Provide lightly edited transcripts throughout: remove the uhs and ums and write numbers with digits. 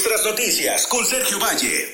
Nuestras noticias con Sergio Valle.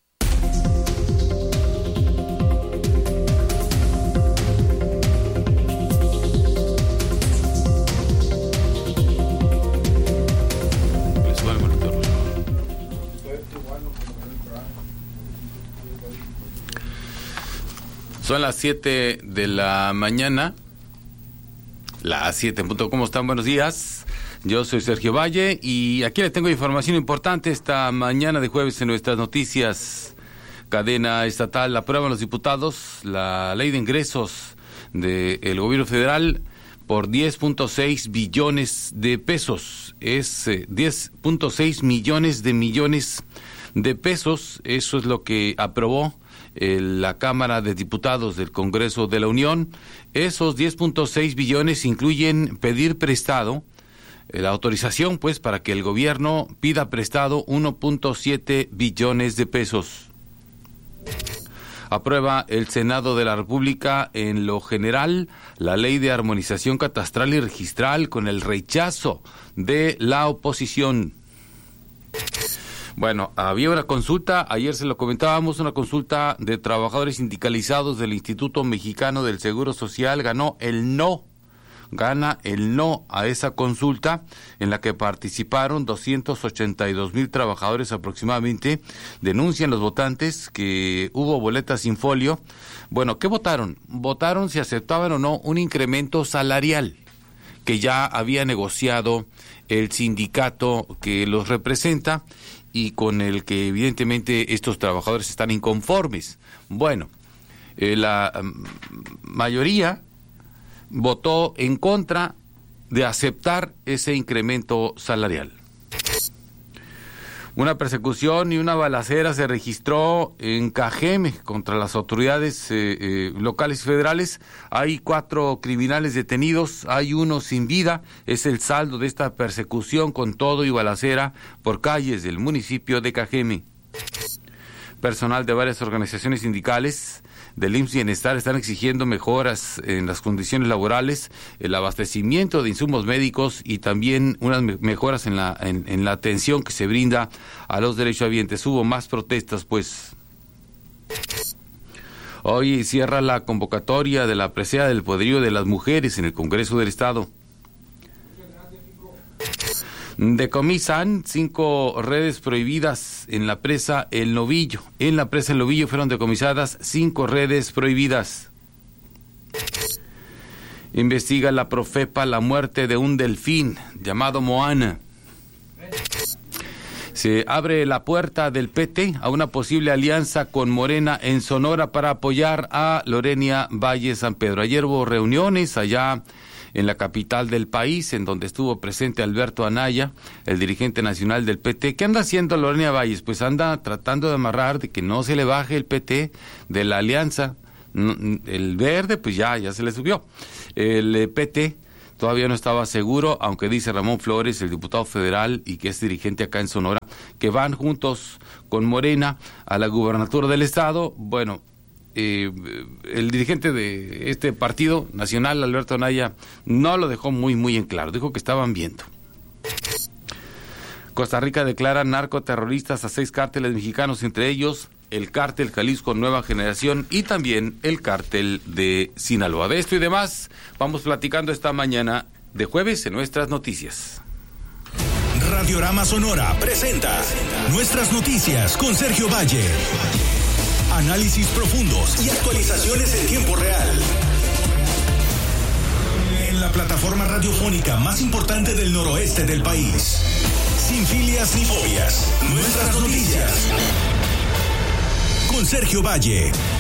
Son las 7 de la mañana, las 7 en punto. ¿Cómo están? Buenos días. Yo soy Sergio Valle y aquí les tengo información importante esta mañana de jueves en nuestras noticias. Cadena estatal aprueban los diputados la ley de ingresos del gobierno federal por 10.6 billones de pesos. Es 10.6 millones de pesos. Eso es lo que aprobó la Cámara de Diputados del Congreso de la Unión. Esos 10.6 billones incluyen pedir prestado, la autorización pues para que el gobierno pida prestado 1.7 billones de pesos. Aprueba el Senado de la República en lo general la ley de armonización catastral y registral con el rechazo de la oposición. Bueno, había una consulta, ayer se lo comentábamos, una consulta de trabajadores sindicalizados del Instituto Mexicano del Seguro Social. Gana el no a esa consulta en la que participaron 282,000 trabajadores aproximadamente. Denuncian los votantes que hubo boletas sin folio. Bueno, ¿qué votaron? Votaron si aceptaban o no un incremento salarial que ya había negociado el sindicato que los representa y con el que evidentemente estos trabajadores están inconformes. Bueno, la mayoría votó en contra de aceptar ese incremento salarial. Una persecución y una balacera se registró en Cajeme contra las autoridades locales y federales. Hay 4 criminales detenidos, hay uno sin vida. Es el saldo de esta persecución con todo y balacera por calles del municipio de Cajeme. Personal de varias organizaciones sindicales del IMSS Bienestar están exigiendo mejoras en las condiciones laborales, el abastecimiento de insumos médicos y también unas mejoras en la atención que se brinda a los derechohabientes. Hubo más protestas, pues. Hoy cierra la convocatoria de la presea del poderío de las mujeres en el Congreso del Estado. Decomisan 5 redes prohibidas en la presa El Novillo. En la presa El Novillo fueron decomisadas 5 redes prohibidas. Investiga la Profepa la muerte de un delfín llamado Moana. Se abre la puerta del PT a una posible alianza con Morena en Sonora para apoyar a Lorena Valle San Pedro. Ayer hubo reuniones allá en la capital del país, en donde estuvo presente Alberto Anaya, el dirigente nacional del PT. ¿Qué anda haciendo Lorena Valles? Pues anda tratando de amarrar de que no se le baje el PT de la alianza. El verde, pues ya se le subió. El PT todavía no estaba seguro, aunque dice Ramón Flores, el diputado federal y que es dirigente acá en Sonora, que van juntos con Morena a la gubernatura del estado. Bueno, el dirigente de este partido nacional, Alberto Anaya, no lo dejó muy en claro. Dijo que estaban viendo. Costa Rica declara narcoterroristas a 6 cárteles mexicanos, entre ellos el cártel Jalisco Nueva Generación y también el cártel de Sinaloa. De esto y demás vamos platicando esta mañana de jueves en Nuestras Noticias. Radiorama Sonora presenta Nuestras Noticias con Sergio Valle. Análisis profundos y actualizaciones en tiempo real. En la plataforma radiofónica más importante del noroeste del país. Sin filias ni fobias. Nuestras Noticias. Con Sergio Valle.